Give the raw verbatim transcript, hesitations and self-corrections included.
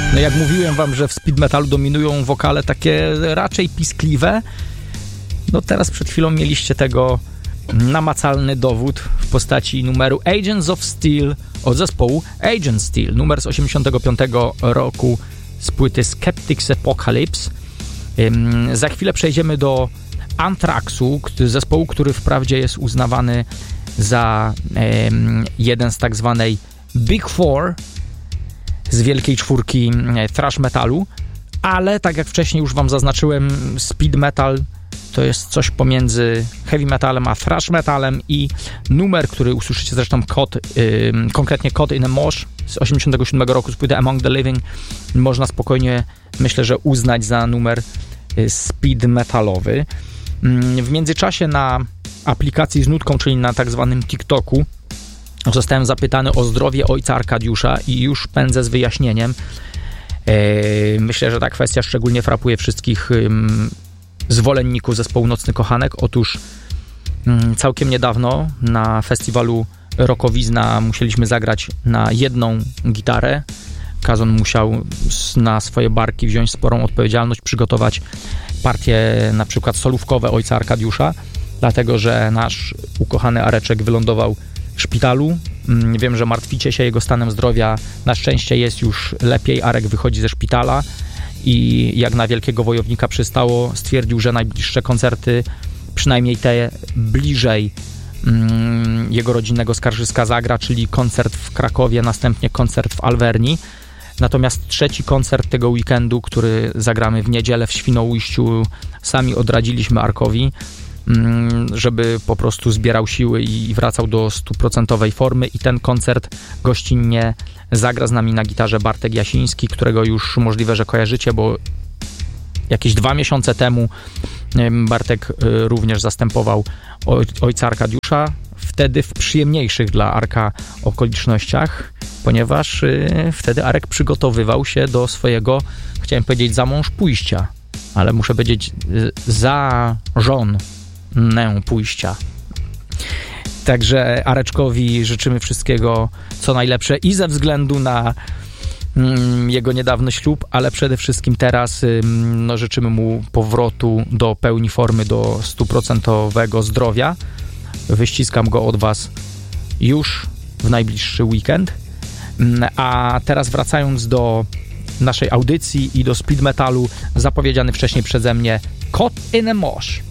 No jak mówiłem wam, że w speed metalu dominują wokale takie raczej piskliwe, no teraz przed chwilą mieliście tego namacalny dowód w postaci numeru Agents of Steel od zespołu Agent Steel, numer z osiemdziesiątego piątego roku z płyty Skeptics Apocalypse. Ym, za chwilę przejdziemy do Anthraxu, zespołu, który wprawdzie jest uznawany za ym, jeden z tak zwanej Big Four, z wielkiej czwórki thrash metalu, ale tak jak wcześniej już wam zaznaczyłem, speed metal to jest coś pomiędzy heavy metalem a thrash metalem i numer, który usłyszycie zresztą kod, yy, konkretnie Caught in a Mosh z osiemdziesiątego siódmego roku z płyty Among the Living, można spokojnie, myślę, że uznać za numer yy, speed metalowy. Yy, w międzyczasie na aplikacji z nutką, czyli na tak zwanym TikToku, zostałem zapytany o zdrowie ojca Arkadiusza i już pędzę z wyjaśnieniem. Yy, myślę, że ta kwestia szczególnie frapuje wszystkich yy, zwolenników zespołu Nocny Kochanek. Otóż yy, całkiem niedawno na festiwalu Rockowizna musieliśmy zagrać na jedną gitarę. Kazon musiał na swoje barki wziąć sporą odpowiedzialność, przygotować partie na przykład solówkowe ojca Arkadiusza, dlatego że nasz ukochany Areczek wylądował w szpitalu. Wiem, że martwicie się jego stanem zdrowia. Na szczęście jest już lepiej. Arek wychodzi ze szpitala i jak na wielkiego wojownika przystało, stwierdził, że najbliższe koncerty, przynajmniej te bliżej mm, jego rodzinnego Skarżyska, zagra, czyli koncert w Krakowie, następnie koncert w Alverni. Natomiast trzeci koncert tego weekendu, który zagramy w niedzielę w Świnoujściu, sami odradziliśmy Arkowi, żeby po prostu zbierał siły i wracał do stuprocentowej formy, i ten koncert gościnnie zagra z nami na gitarze Bartek Jasiński, którego już możliwe, że kojarzycie, bo jakieś dwa miesiące temu Bartek również zastępował ojca Arkadiusza, wtedy w przyjemniejszych dla Arka okolicznościach, ponieważ wtedy Arek przygotowywał się do swojego, chciałem powiedzieć, za mąż pójścia, ale muszę powiedzieć za żon pójścia. Także Areczkowi życzymy wszystkiego co najlepsze i ze względu na mm, jego niedawny ślub, ale przede wszystkim teraz ym, no, życzymy mu powrotu do pełni formy, do stuprocentowego zdrowia. Wyściskam go od was już w najbliższy weekend. A teraz wracając do naszej audycji i do speed metalu, zapowiedziany wcześniej przeze mnie Caught in a Mosh.